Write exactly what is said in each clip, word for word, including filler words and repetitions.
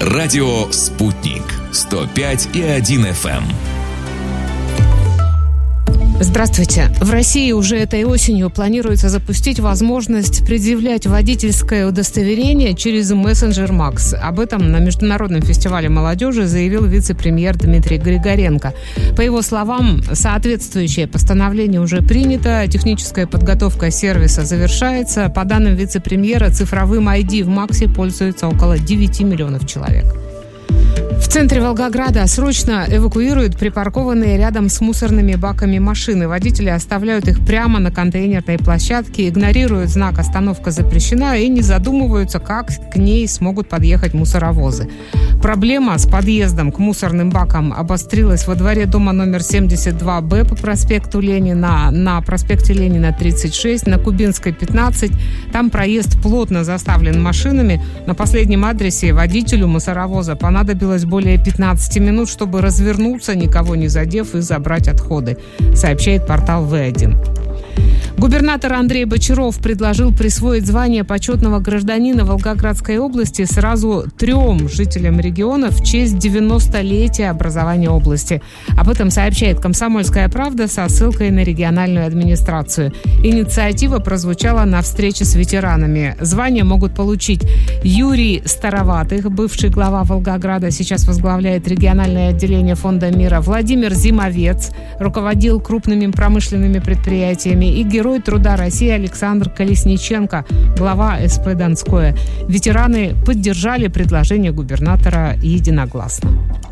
Радио «Спутник» сто пять и один эф эм. Здравствуйте. В России уже этой осенью планируется запустить возможность предъявлять водительское удостоверение через мессенджер Макс. Об этом на Международном фестивале молодежи заявил вице-премьер Дмитрий Григоренко. По его словам, соответствующее постановление уже принято, техническая подготовка сервиса завершается. По данным вице-премьера, цифровым ай ди в Максе пользуется около девяти миллионов человек. В центре Волгограда срочно эвакуируют припаркованные рядом с мусорными баками машины. Водители оставляют их прямо на контейнерной площадке, игнорируют знак «Остановка запрещена» и не задумываются, как к ней смогут подъехать мусоровозы. Проблема с подъездом к мусорным бакам обострилась во дворе дома номер семьдесят два бэ по проспекту Ленина, на проспекте Ленина тридцать шесть, на Кубинской пятнадцать. Там проезд плотно заставлен машинами. На последнем адресе водителю мусоровоза понадобилось более пятнадцать минут, чтобы развернуться, никого не задев, и забрать отходы, сообщает портал вэ один. Губернатор Андрей Бочаров предложил присвоить звание почетного гражданина Волгоградской области сразу трем жителям региона в честь девяностолетия образования области. Об этом сообщает «Комсомольская правда» со ссылкой на региональную администрацию. Инициатива прозвучала на встрече с ветеранами. Звание могут получить Юрий Староватых, бывший глава Волгограда, сейчас возглавляет региональное отделение Фонда мира, Владимир Зимовец, руководил крупными промышленными предприятиями, и герой Герой труда России Александр Колесниченко, глава эс пэ Донское. Ветераны поддержали предложение губернатора единогласно.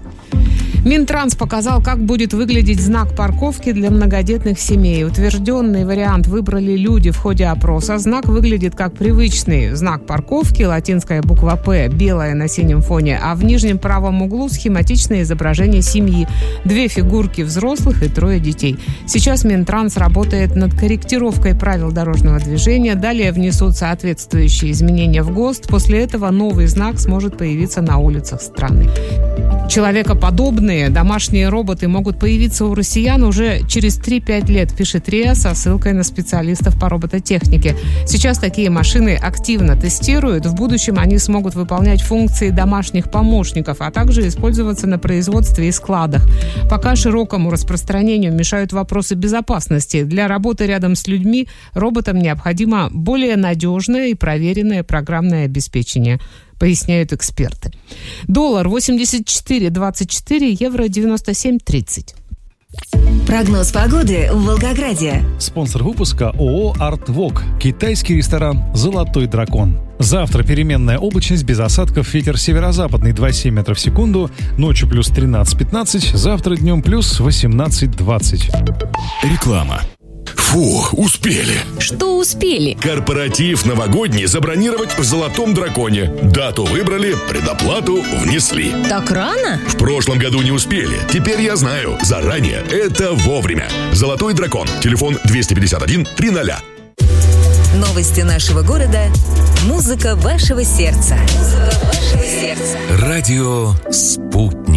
Минтранс показал, как будет выглядеть знак парковки для многодетных семей. Утвержденный вариант выбрали люди в ходе опроса. Знак выглядит как привычный знак парковки, латинская буква «П», белая на синем фоне, а в нижнем правом углу схематичное изображение семьи. Две фигурки взрослых и трое детей. Сейчас Минтранс работает над корректировкой правил дорожного движения. Далее внесут соответствующие изменения в ГОСТ. После этого новый знак сможет появиться на улицах страны. Человекоподобные домашние роботы могут появиться у россиян уже через три-пять лет, пишет РИА со ссылкой на специалистов по робототехнике. Сейчас такие машины активно тестируют. В будущем они смогут выполнять функции домашних помощников, а также использоваться на производстве и складах. Пока широкому распространению мешают вопросы безопасности. Для работы рядом с людьми роботам необходимо более надежное и проверенное программное обеспечение, поясняют эксперты. Доллар восемьдесят четыре двадцать четыре, евро девяносто семь тридцать. Прогноз погоды в Волгограде. Спонсор выпуска ООО «Артвок». Китайский ресторан «Золотой дракон». Завтра переменная облачность, без осадков, ветер северо-западный два целых семь метров в секунду, ночью плюс тринадцать-пятнадцать, завтра днем плюс восемнадцать-двадцать. Реклама. Фу, успели. Что успели? Корпоратив новогодний забронировать в «Золотом драконе». Дату выбрали, предоплату внесли. Так рано? В прошлом году не успели. Теперь я знаю. Заранее. Это вовремя. «Золотой дракон». Телефон двести пятьдесят один триста. Новости нашего города. Музыка вашего сердца. Музыка вашего сердца. Радио «Спутник».